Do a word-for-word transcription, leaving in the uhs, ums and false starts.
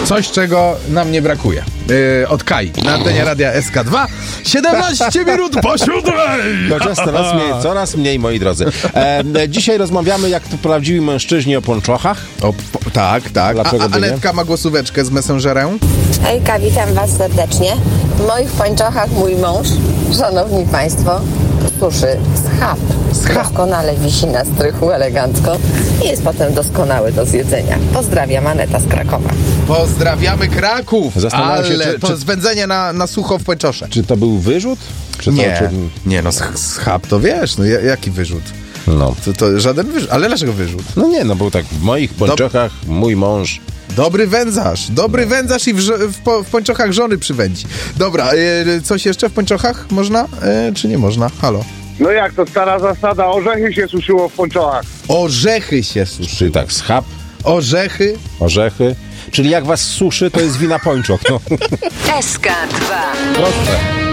Coś, czego nam nie brakuje. Yy, od Kai na antenie radia S K dwa. siedemnaście minut po siódmej! Chociaż coraz mniej, coraz mniej, moi drodzy. E, dzisiaj rozmawiamy jak to prawdziwi mężczyźni o pończochach. O, po, tak, tak. Dlaczego A, a by nie? Anetka ma głosóweczkę z Messengerem. Hejka, witam Was serdecznie. W moich pończochach mój mąż, szanowni Państwo, suszy schab. Doskonale wisi na strychu elegancko i jest potem doskonały do zjedzenia. Pozdrawiam, Aneta z Krakowa. Pozdrawiamy Kraków! Zastanawiam się, ale czy- to czy- zwędzenie na, na sucho w pończosze. Czy to był wyrzut? Czy to, Nie, czy... nie no, sch- schab to wiesz, no ja- jaki wyrzut? No. To, to żaden wyrzut, ale dlaczego wyrzut? no nie, no był tak w moich pończochach mój mąż. Dobry wędzarz, dobry wędzarz i w, żo- w, po, w pończochach żony przywędzi. Dobra, y, coś jeszcze w pończochach można, y, czy nie można? Halo. No jak to stara zasada, orzechy się suszyło w pończochach. Orzechy się suszy. Czyli tak, schab, Orzechy. orzechy. Czyli jak was suszy, to jest wina pończoch. No. S K dwa. Proste.